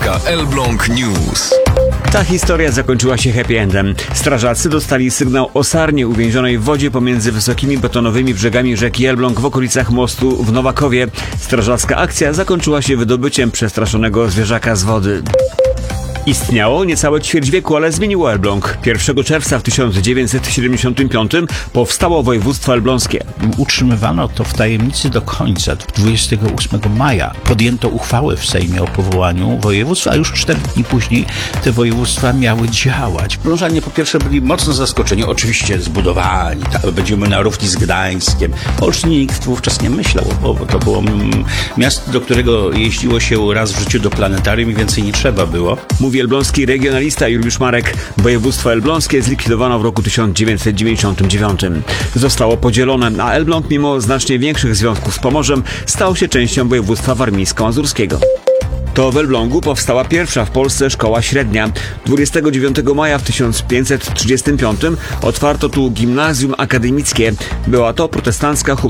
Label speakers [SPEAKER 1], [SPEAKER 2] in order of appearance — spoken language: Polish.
[SPEAKER 1] Elbląg News.
[SPEAKER 2] Ta historia zakończyła się happy endem. Strażacy dostali sygnał o sarnie uwięzionej w wodzie pomiędzy wysokimi betonowymi brzegami rzeki Elbląg w okolicach mostu w Nowakowie. Strażacka akcja zakończyła się wydobyciem przestraszonego zwierzaka z wody. Istniało niecałe ćwierć wieku, ale zmieniło Elbląg. 1 czerwca w 1975 powstało województwo elbląskie.
[SPEAKER 3] Utrzymywano to w tajemnicy do końca. 28 maja podjęto uchwałę w Sejmie o powołaniu województw, a już 4 dni później te województwa miały działać. Plążanie po pierwsze byli mocno zaskoczeni, oczywiście zbudowani, będziemy na równi z Gdańskiem. O Olsztynie nikt wówczas nie myślał, bo to było miasto, do którego jeździło się raz w życiu do planetarium i więcej nie trzeba było.
[SPEAKER 2] Mówi elbląski regionalista Juliusz Marek. Województwo elbląskie zlikwidowano w roku 1999. Zostało podzielone, a Elbląg mimo znacznie większych związków z Pomorzem stał się częścią województwa warmińsko-mazurskiego. To w Elblągu powstała pierwsza w Polsce szkoła średnia. 29 maja w 1535 otwarto tu gimnazjum akademickie. Była to protestancka